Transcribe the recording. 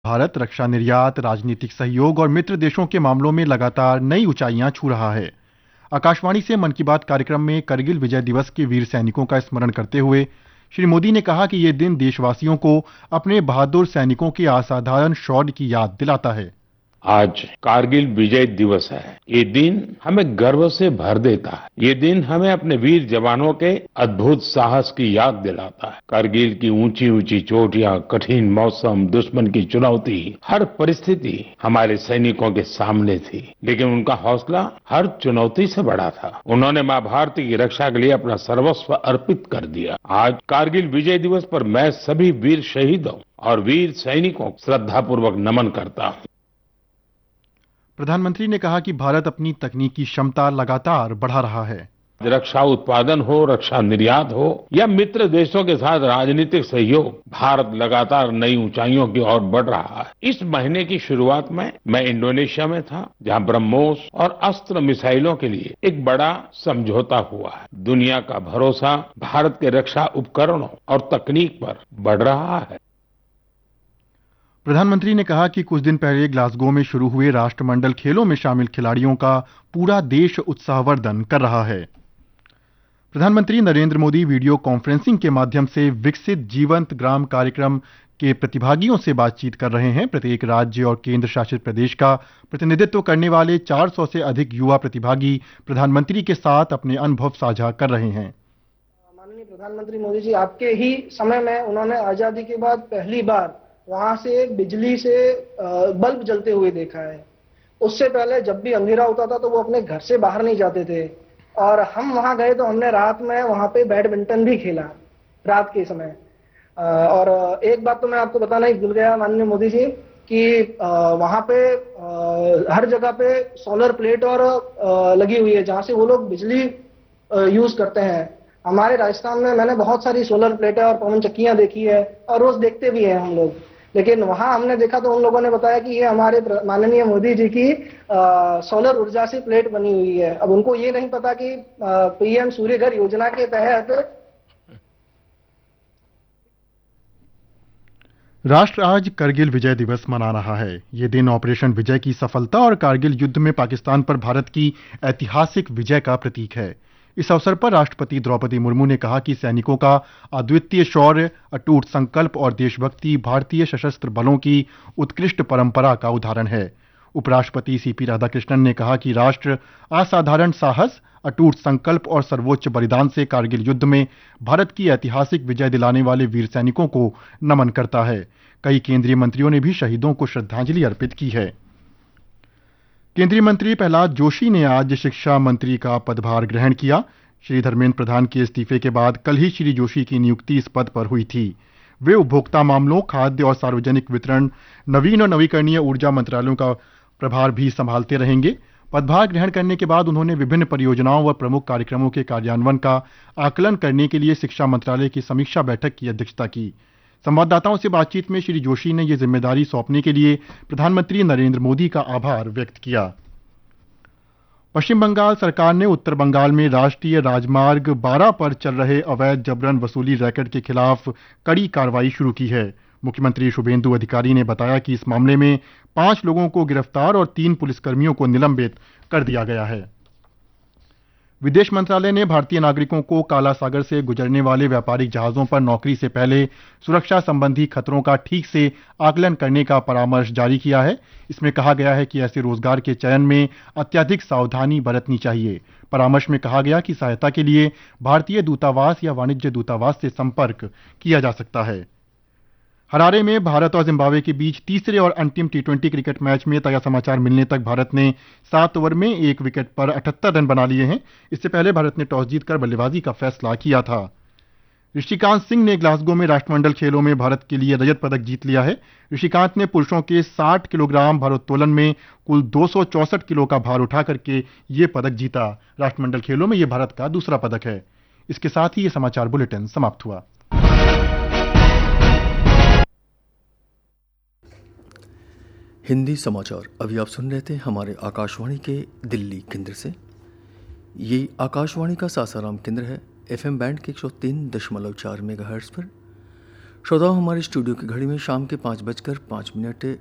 भारत रक्षा निर्यात, राजनीतिक सहयोग और मित्र देशों के मामलों में लगातार नई ऊंचाइयां छू रहा है। आकाशवाणी से मन की बात कार्यक्रम में करगिल विजय दिवस के वीर सैनिकों का स्मरण करते हुए श्री मोदी ने कहा कि ये दिन देशवासियों को अपने बहादुर सैनिकों के असाधारण शौर्य की याद दिलाता है। आज कारगिल विजय दिवस है। ये दिन हमें गर्व से भर देता है। ये दिन हमें अपने वीर जवानों के अद्भुत साहस की याद दिलाता है। कारगिल की ऊंची ऊंची चोटियां, कठिन मौसम, दुश्मन की चुनौती, हर परिस्थिति हमारे सैनिकों के सामने थी, लेकिन उनका हौसला हर चुनौती से बड़ा था। उन्होंने मां भारती की रक्षा के लिए अपना सर्वस्व अर्पित कर दिया। आज कारगिल विजय दिवस पर मैं सभी वीर शहीदों और वीर सैनिकों को श्रद्धापूर्वक नमन करता हूँ। प्रधानमंत्री ने कहा कि भारत अपनी तकनीकी क्षमता लगातार बढ़ा रहा है। रक्षा उत्पादन हो, रक्षा निर्यात हो या मित्र देशों के साथ राजनीतिक सहयोग, भारत लगातार नई ऊंचाइयों की ओर बढ़ रहा है। इस महीने की शुरुआत में मैं इंडोनेशिया में था, जहां ब्रह्मोस और अस्त्र मिसाइलों के लिए एक बड़ा समझौता हुआ है। दुनिया का भरोसा भारत के रक्षा उपकरणों और तकनीक पर बढ़ रहा है। प्रधानमंत्री ने कहा कि कुछ दिन पहले ग्लासगो में शुरू हुए राष्ट्रमंडल खेलों में शामिल खिलाड़ियों का पूरा देश उत्साहवर्धन कर रहा है। प्रधानमंत्री नरेंद्र मोदी वीडियो कॉन्फ्रेंसिंग के माध्यम से विकसित जीवंत ग्राम कार्यक्रम के प्रतिभागियों से बातचीत कर रहे हैं। प्रत्येक राज्य और केंद्र शासित प्रदेश का प्रतिनिधित्व करने वाले 400 से अधिक युवा प्रतिभागी प्रधानमंत्री के साथ अपने अनुभव साझा कर रहे हैं। माननीय प्रधानमंत्री मोदी जी, आपके ही समय में उन्होंने आजादी के बाद पहली बार वहां से बिजली से बल्ब जलते हुए देखा है। उससे पहले जब भी अंधेरा होता था तो वो अपने घर से बाहर नहीं जाते थे, और हम वहां गए तो हमने रात में वहां पे बैडमिंटन भी खेला रात के समय। और एक बात तो मैं आपको बताना ही भूल गया माननीय मोदी जी कि वहां पे हर जगह पे सोलर प्लेट और लगी हुई है जहां से वो लोग बिजली यूज करते हैं। हमारे राजस्थान में मैंने बहुत सारी सोलर प्लेटें और पवन चक्कियां देखी है और रोज देखते भी हैं हम लोग, लेकिन वहां हमने देखा तो उन लोगों ने बताया कि ये हमारे माननीय मोदी जी की सोलर ऊर्जा से प्लेट बनी हुई है। अब उनको ये नहीं पता कि पीएम सूर्य घर योजना के तहत राष्ट्र आज करगिल विजय दिवस मना रहा है। ये दिन ऑपरेशन विजय की सफलता और करगिल युद्ध में पाकिस्तान पर भारत की ऐतिहासिक विजय का प्रतीक है। इस अवसर पर राष्ट्रपति द्रौपदी मुर्मू ने कहा कि सैनिकों का अद्वितीय शौर्य, अटूट संकल्प और देशभक्ति भारतीय सशस्त्र बलों की उत्कृष्ट परंपरा का उदाहरण है। उपराष्ट्रपति सीपी राधाकृष्णन ने कहा कि राष्ट्र असाधारण साहस, अटूट संकल्प और सर्वोच्च बलिदान से कारगिल युद्ध में भारत की ऐतिहासिक विजय दिलाने वाले वीर सैनिकों को नमन करता है। कई केंद्रीय मंत्रियों ने भी शहीदों को श्रद्धांजलि अर्पित की है। केंद्रीय मंत्री प्रहलाद जोशी ने आज शिक्षा मंत्री का पदभार ग्रहण किया। श्री धर्मेंद्र प्रधान के इस्तीफे के बाद कल ही श्री जोशी की नियुक्ति इस पद पर हुई थी। वे उपभोक्ता मामलों, खाद्य और सार्वजनिक वितरण, नवीन और नवीकरणीय ऊर्जा मंत्रालयों का प्रभार भी संभालते रहेंगे। पदभार ग्रहण करने के बाद उन्होंने विभिन्न परियोजनाओं व प्रमुख कार्यक्रमों के कार्यान्वयन का आकलन करने के लिए शिक्षा मंत्रालय की समीक्षा बैठक की अध्यक्षता की। संवाददाताओं से बातचीत में श्री जोशी ने यह जिम्मेदारी सौंपने के लिए प्रधानमंत्री नरेंद्र मोदी का आभार व्यक्त किया। पश्चिम बंगाल सरकार ने उत्तर बंगाल में राष्ट्रीय राजमार्ग 12 पर चल रहे अवैध जबरन वसूली रैकेट के खिलाफ कड़ी कार्रवाई शुरू की है। मुख्यमंत्री शुभेंदु अधिकारी ने बताया कि इस मामले में 5 लोगों को गिरफ्तार और 3 पुलिसकर्मियों को निलंबित कर दिया गया है। विदेश मंत्रालय ने भारतीय नागरिकों को काला सागर से गुजरने वाले व्यापारिक जहाजों पर नौकरी से पहले सुरक्षा संबंधी खतरों का ठीक से आकलन करने का परामर्श जारी किया है। इसमें कहा गया है कि ऐसे रोजगार के चयन में अत्यधिक सावधानी बरतनी चाहिए। परामर्श में कहा गया कि सहायता के लिए भारतीय दूतावास या वाणिज्य दूतावास से संपर्क किया जा सकता है। हरारे में भारत और जिम्बाब्वे के बीच तीसरे और अंतिम टी20 क्रिकेट मैच में ताजा समाचार मिलने तक भारत ने 7 ओवर में 1 विकेट पर 78 रन बना लिए हैं। इससे पहले भारत ने टॉस जीतकर बल्लेबाजी का फैसला किया था। ऋषिकांत सिंह ने ग्लासगो में राष्ट्रमंडल खेलों में भारत के लिए रजत पदक जीत लिया है। ऋषिकांत ने पुरुषों के 60 किलोग्राम भारोत्तोलन में कुल 264 किलो का भार उठा करके ये पदक जीता। राष्ट्रमंडल खेलों में यह भारत का दूसरा पदक है। इसके साथ ही ये समाचार बुलेटिन समाप्त हुआ। हिंदी समाचार अभी आप सुन रहे थे हमारे आकाशवाणी के दिल्ली केंद्र से। ये आकाशवाणी का सासाराम केंद्र है। एफएम बैंड के 103.4 मेगाहर्ट्ज़ पर श्रोताओं, हमारे स्टूडियो की घड़ी में शाम के 5:05